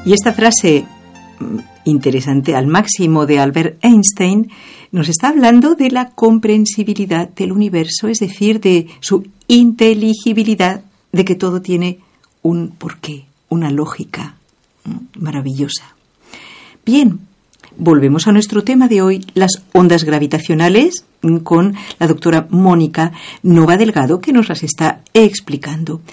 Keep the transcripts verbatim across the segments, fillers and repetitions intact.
Y esta frase interesante al máximo de Albert Einstein nos está hablando de la comprensibilidad del universo, es decir, de su inteligibilidad, de que todo tiene un porqué, una lógica maravillosa. Bien, volvemos a nuestro tema de hoy, las ondas gravitacionales, con la doctora Mónica Nova Delgado, que nos las está explicando.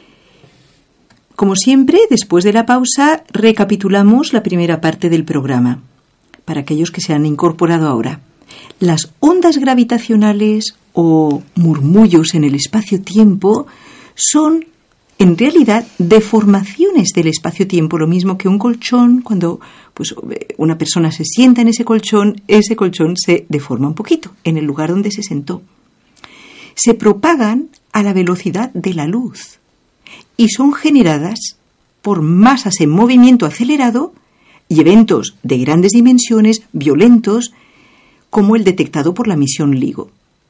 Como siempre, después de la pausa, recapitulamos la primera parte del programa, para aquellos que se han incorporado ahora. Las ondas gravitacionales o murmullos en el espacio-tiempo son, en realidad, deformaciones del espacio-tiempo, lo mismo que un colchón. Cuando pues, una persona se sienta en ese colchón, ese colchón se deforma un poquito en el lugar donde se sentó. Se propagan a la velocidad de la luz y son generadas por masas en movimiento acelerado y eventos de grandes dimensiones, violentos, como el detectado por la misión LIGO.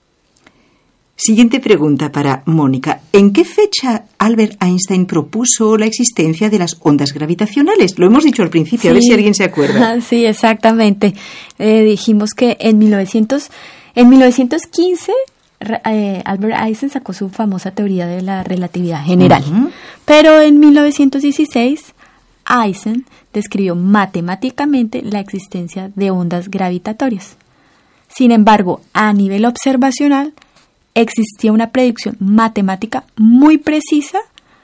Siguiente pregunta para Mónica. ¿En qué fecha Albert Einstein propuso la existencia de las ondas gravitacionales? Lo hemos dicho al principio, sí. A ver si alguien se acuerda. Sí, exactamente. Eh, dijimos que en, mil novecientos, en mil novecientos quince eh, Albert Einstein sacó su famosa teoría de la relatividad general. Uh-huh. Pero en mil novecientos dieciséis Einstein describió matemáticamente la existencia de ondas gravitatorias. Sin embargo, a nivel observacional, existía una predicción matemática muy precisa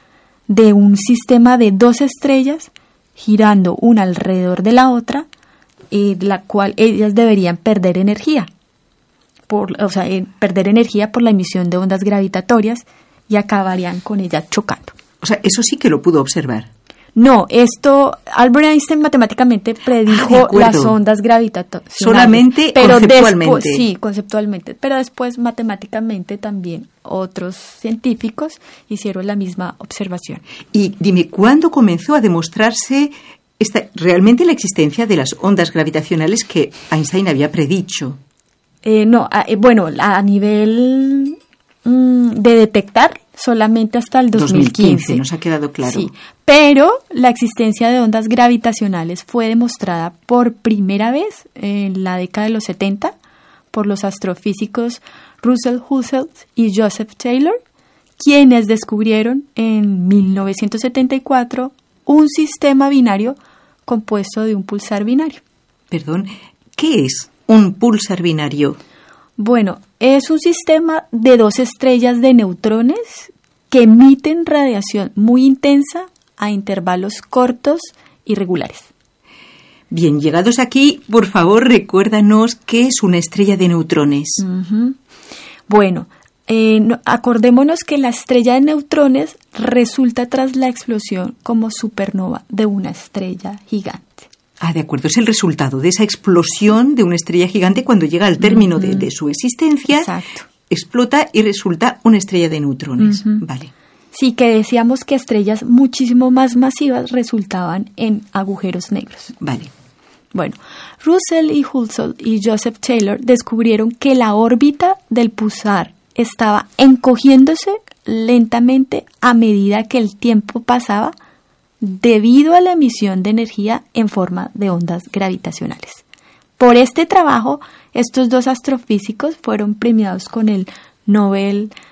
de un sistema de dos estrellas girando una alrededor de la otra, eh, de la cual ellas deberían perder energía, por, o sea, eh, perder energía por la emisión de ondas gravitatorias y acabarían con ellas chocando. O sea, eso sí que lo pudo observar. No, esto Albert Einstein matemáticamente predijo ah, las ondas gravitatorias. Solamente pero conceptualmente. Después, sí, conceptualmente. Pero después matemáticamente también otros científicos hicieron la misma observación. Y dime, ¿cuándo comenzó a demostrarse esta, realmente la existencia de las ondas gravitacionales que Einstein había predicho? Eh, no, a, eh, bueno, a nivel mm, de detectar solamente hasta el dos mil quince. dos mil quince, nos ha quedado claro. Sí, pero la existencia de ondas gravitacionales fue demostrada por primera vez en la década de los setenta por los astrofísicos Russell Herschel y Joseph Taylor, quienes descubrieron en mil novecientos setenta y cuatro un sistema binario compuesto de un pulsar binario. Perdón, ¿qué es un pulsar binario? Bueno, es un sistema de dos estrellas de neutrones que emiten radiación muy intensa a intervalos cortos y regulares. Bien, llegados aquí, por favor, recuérdanos qué es una estrella de neutrones. Uh-huh. Bueno, eh, no, acordémonos que la estrella de neutrones resulta tras la explosión como supernova de una estrella gigante. Ah, de acuerdo, es el resultado de esa explosión de una estrella gigante cuando llega al término uh-huh. de, de su existencia. Exacto. Explota y resulta una estrella de neutrones. Uh-huh. Vale. Sí, que decíamos que estrellas muchísimo más masivas resultaban en agujeros negros. Vale. Bueno, Russell y Herschel y Joseph Taylor descubrieron que la órbita del pulsar estaba encogiéndose lentamente a medida que el tiempo pasaba, debido a la emisión de energía en forma de ondas gravitacionales. Por este trabajo, estos dos astrofísicos fueron premiados con el Nobel